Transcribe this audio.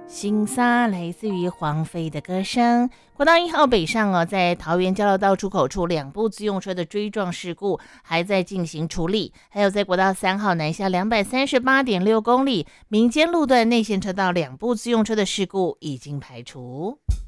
星沙来自于黄飞的歌声。国道1号北上在桃园交流道出口处2部自用车的追撞事故还在进行处理，还有在国道3号南下238.6公里民间路段内线车道2部自用车的事故已经排除。